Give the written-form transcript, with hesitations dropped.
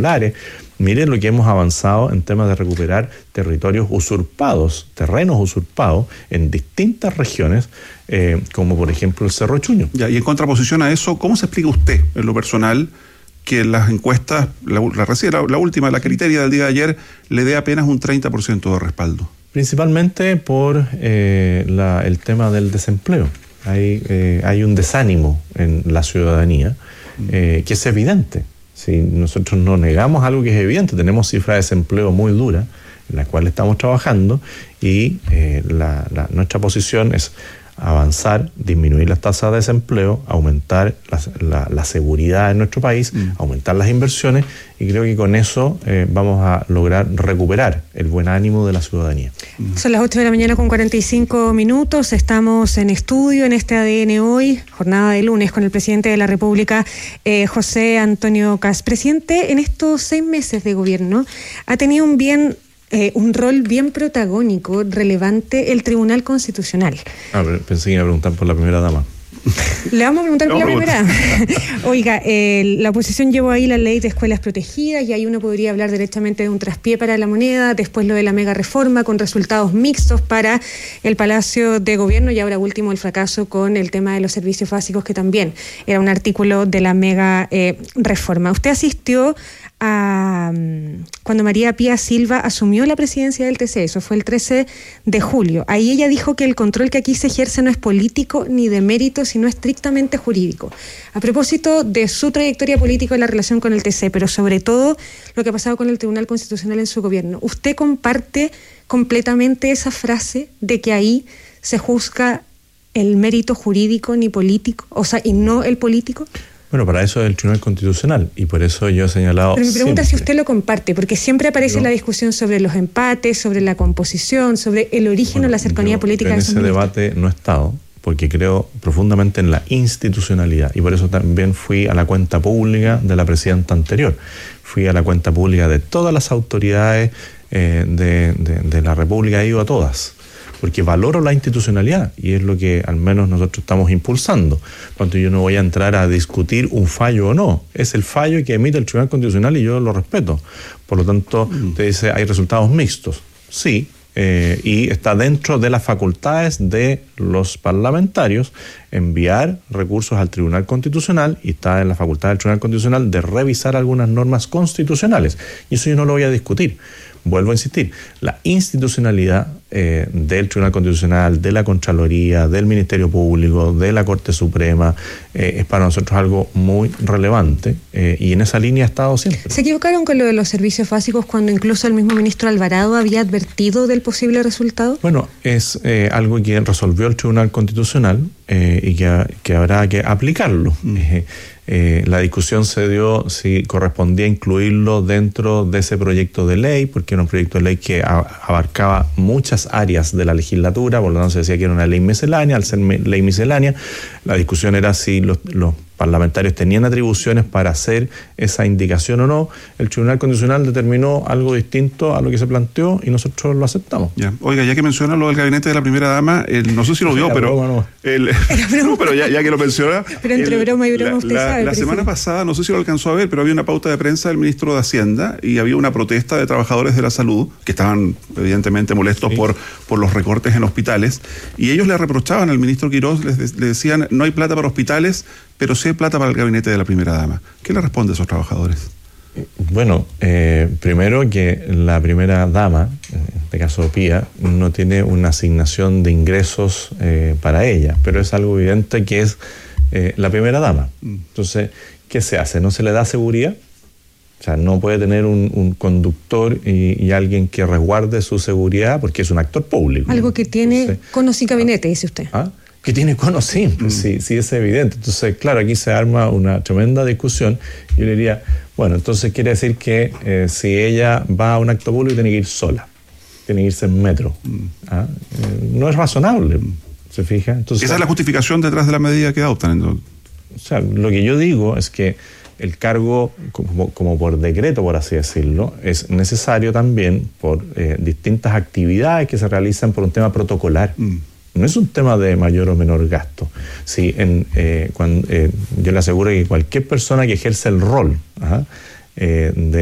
irregulares. Miren lo que hemos avanzado en temas de recuperar territorios usurpados, terrenos usurpados en distintas regiones, como por ejemplo el Cerro Chuño. Ya, y en contraposición a eso, ¿cómo se explica usted, en lo personal, que las encuestas, la última, la Criteria del día de ayer, le dé apenas un 30% de respaldo? Principalmente por el tema del desempleo. Hay un desánimo en la ciudadanía que es evidente. Si nosotros no negamos algo que es evidente, tenemos cifras de desempleo muy duras, en las cuales estamos trabajando, y nuestra posición es avanzar, disminuir las tasas de desempleo, aumentar la seguridad en nuestro país, aumentar las inversiones, y creo que con eso vamos a lograr recuperar el buen ánimo de la ciudadanía. Son las 8 de la mañana con 45 minutos, estamos en estudio en este ADN Hoy, jornada de lunes, con el presidente de la República, José Antonio Kast. Presidente, en estos 6 meses de gobierno ha tenido un rol bien protagónico, relevante, el Tribunal Constitucional. Pero pensé que iba a preguntar por la primera dama. Le vamos a preguntar por la primera. Oiga, la oposición llevó ahí la ley de escuelas protegidas, y ahí uno podría hablar directamente de un traspié para la moneda, después lo de la mega reforma con resultados mixtos para el Palacio de Gobierno, y ahora último el fracaso con el tema de los servicios básicos, que también era un artículo de la mega reforma. Usted asistió cuando María Pía Silva asumió la presidencia del TC, eso fue el 13 de julio. Ahí ella dijo que el control que aquí se ejerce no es político ni de mérito, sino estrictamente jurídico. A propósito de su trayectoria política en la relación con el TC, pero sobre todo lo que ha pasado con el Tribunal Constitucional en su gobierno, ¿usted comparte completamente esa frase de que ahí se juzga el mérito jurídico ni político, y no el político? Bueno, para eso es el Tribunal Constitucional, y por eso yo he señalado. Pero mi pregunta es si usted lo comparte, porque siempre aparece la discusión sobre los empates, sobre la composición, sobre el origen o la cercanía política. En ese debate no he estado, porque creo profundamente en la institucionalidad, y por eso también fui a la cuenta pública de la presidenta anterior. Fui a la cuenta pública de todas las autoridades de la República, he ido a todas, porque valoro la institucionalidad, y es lo que al menos nosotros estamos impulsando. Cuando yo no voy a entrar a discutir un fallo o no, es el fallo que emite el Tribunal Constitucional y yo lo respeto. Por lo tanto, usted dice, hay resultados mixtos. Sí, y está dentro de las facultades de los parlamentarios enviar recursos al Tribunal Constitucional, y está en la facultad del Tribunal Constitucional de revisar algunas normas constitucionales, y eso yo no lo voy a discutir. Vuelvo a insistir, la institucionalidad del Tribunal Constitucional, de la Contraloría, del Ministerio Público, de la Corte Suprema, es para nosotros algo muy relevante, y en esa línea ha estado siempre. ¿Se equivocaron con lo de los servicios básicos cuando incluso el mismo ministro Alvarado había advertido del posible resultado? Bueno, es algo que resolvió el Tribunal Constitucional, y que habrá que aplicarlo. La discusión se dio si correspondía incluirlo dentro de ese proyecto de ley, porque era un proyecto de ley que abarcaba muchas áreas de la legislatura, por lo tanto se decía que era una ley miscelánea. Al ser ley miscelánea, la discusión era si los parlamentarios tenían atribuciones para hacer esa indicación o no. El Tribunal Constitucional determinó algo distinto a lo que se planteó, y nosotros lo aceptamos. Ya. Oiga, ya que menciona lo del gabinete de la primera dama, no sé si lo vio, pero pero ya que lo menciona, pero entre broma y broma usted sabe. La semana pasada, no sé si lo alcanzó a ver, pero había una pauta de prensa del ministro de Hacienda, y había una protesta de trabajadores de la salud que estaban evidentemente molestos por los recortes en hospitales, y ellos le reprochaban al ministro Quirós, le decían, no hay plata para hospitales, pero sí hay plata para el gabinete de la primera dama. ¿Qué le responde a esos trabajadores? Bueno, primero que la primera dama, en este caso Pía, no tiene una asignación de ingresos para ella, pero es algo evidente que es la primera dama. Entonces, ¿qué se hace? ¿No se le da seguridad? O sea, no puede tener un conductor y alguien que resguarde su seguridad, porque es un actor público. Algo que tiene con o sin gabinete, dice usted. Que tiene cono simple, sí, es evidente. Entonces, claro, aquí se arma una tremenda discusión. Yo le diría, bueno, entonces quiere decir que si ella va a un acto público tiene que ir sola, tiene que irse en metro. No es razonable, ¿se fija? Entonces, esa es la justificación detrás de la medida que adoptan. Entonces, o sea, lo que yo digo es que el cargo, como por decreto, por así decirlo, es necesario también por distintas actividades que se realizan por un tema protocolar. No es un tema de mayor o menor gasto. Sí, yo le aseguro que cualquier persona que ejerce el rol de